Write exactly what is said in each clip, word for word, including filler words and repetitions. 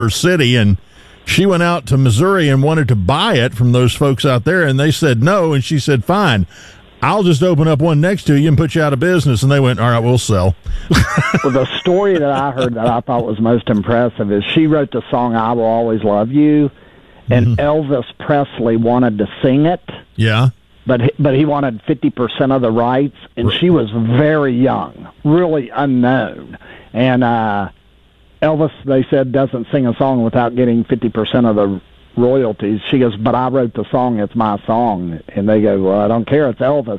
City, and she went out to Missouri and wanted to buy it from those folks out there, and they said no, and she said, fine, I'll just open up one next to you and put you out of business. And they went, all right, we'll sell. Well, the story that I heard that I thought was most impressive is she wrote the song I Will Always Love You, and mm-hmm. Elvis Presley wanted to sing it. Yeah. But he, but he wanted fifty percent of the rights, and right. she was very young, really unknown. And uh, Elvis, they said, doesn't sing a song without getting fifty percent of the royalties. She goes, but I wrote the song, it's my song. And they go, well, I don't care, it's Elvis.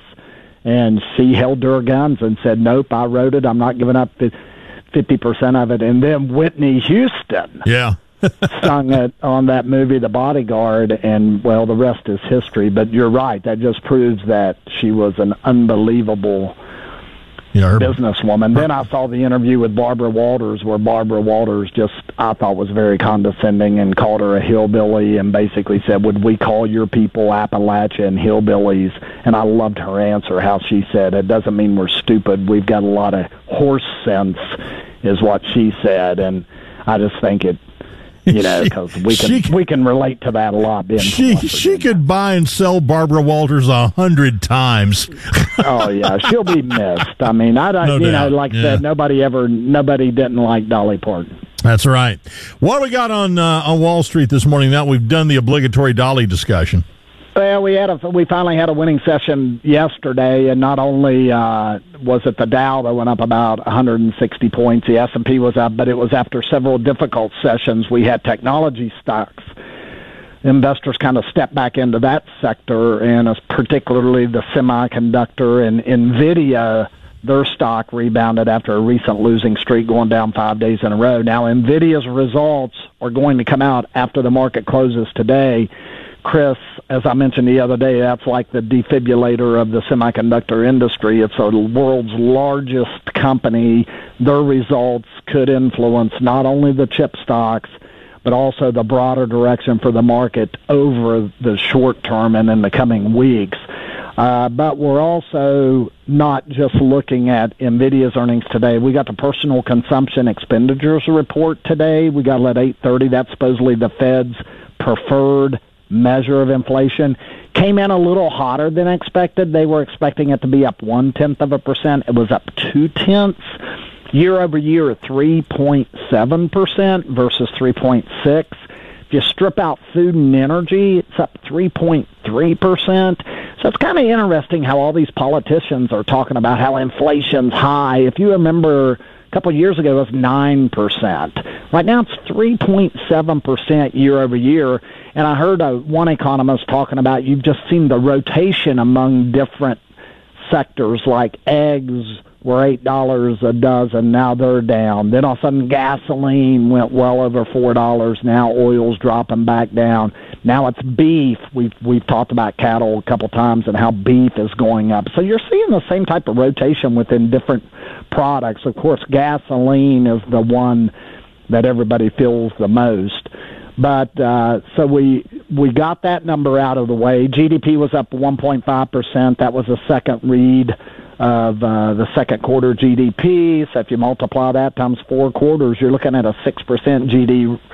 And she held to her guns and said, nope, I wrote it, I'm not giving up fifty percent of it. And then Whitney Houston yeah. sung it on that movie The Bodyguard, and well, the rest is history. But you're right, that just proves that she was an unbelievable Yeah, her, businesswoman. Then I saw the interview with Barbara Walters, where Barbara Walters just, I thought, was very condescending and called her a hillbilly and basically said, would we call your people Appalachia and hillbillies? And I loved her answer, how she said, it doesn't mean we're stupid. We've got a lot of horse sense, is what she said. And I just think it, you know, because we can she, we can relate to that a lot. Being she she could buy and sell Barbara Walters a hundred times. Oh yeah, she'll be missed. I mean, I don't, no you doubt. know, like I yeah. said, nobody ever, nobody didn't like Dolly Parton. That's right. What do we got on uh, on Wall Street this morning? Now we've done the obligatory Dolly discussion. Well, we had a we finally had a winning session yesterday, and not only uh, was it the Dow that went up about one hundred sixty points, the S and P was up, but it was after several difficult sessions. We had technology stocks. Investors kind of stepped back into that sector, and uh, particularly the semiconductor and NVIDIA. Their stock rebounded after a recent losing streak, going down five days in a row. Now, NVIDIA's results are going to come out after the market closes today. Chris, as I mentioned the other day, that's like the defibrillator of the semiconductor industry. It's the world's largest company. Their results could influence not only the chip stocks, but also the broader direction for the market over the short term and in the coming weeks. Uh, but we're also not just looking at NVIDIA's earnings today. We got the personal consumption expenditures report today. We got it at eight thirty. That's supposedly the Fed's preferred measure of inflation. Came in a little hotter than expected. They were expecting it to be up one-tenth of a percent. It was up two-tenths. Year over year, three point seven percent versus three point six. If you strip out food and energy, it's up three point three percent. So it's kind of interesting how all these politicians are talking about how inflation's high. If you remember, a couple of years ago, it was nine percent. Right now, it's three point seven percent year over year. And I heard uh, one economist talking about you've just seen the rotation among different sectors, like eggs were eight dollars a dozen, now they're down. Then all of a sudden gasoline went well over four dollars, now oil's dropping back down. Now it's beef. We've, we've talked about cattle a couple times and how beef is going up. So you're seeing the same type of rotation within different products. Of course, gasoline is the one that everybody feels the most. But uh, so we we got that number out of the way. G D P was up one point five percent. That was the second read of uh, the second quarter G D P. So if you multiply that times four quarters, you're looking at a six percent G D P.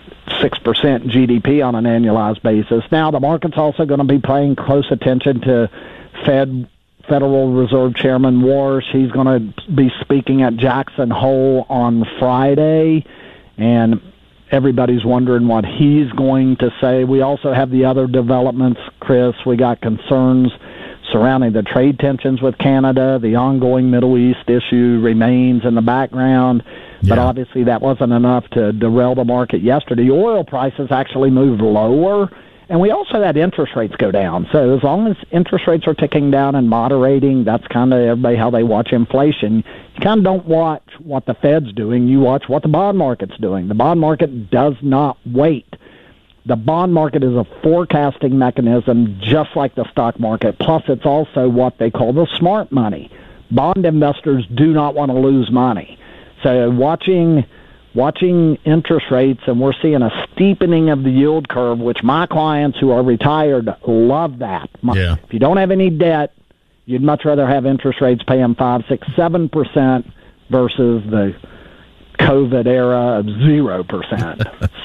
six percent G D P on an annualized basis. Now, the market's also going to be paying close attention to Fed Federal Reserve Chairman Warsh. He's going to be speaking at Jackson Hole on Friday, and everybody's wondering what he's going to say. We also have the other developments, Chris. We got concerns surrounding the trade tensions with Canada. The ongoing Middle East issue remains in the background. Yeah. But obviously that wasn't enough to derail the market yesterday. Oil prices actually moved lower, and we also had interest rates go down. So as long as interest rates are ticking down and moderating, that's kind of everybody how they watch inflation. You kind of don't watch what the Fed's doing. You watch what the bond market's doing. The bond market does not wait. The bond market is a forecasting mechanism just like the stock market. Plus, it's also what they call the smart money. Bond investors do not want to lose money. So watching watching interest rates, and we're seeing a steepening of the yield curve, which my clients who are retired love that. My, yeah. If you don't have any debt, you'd much rather have interest rates paying five, six, seven percent versus the COVID era of zero percent.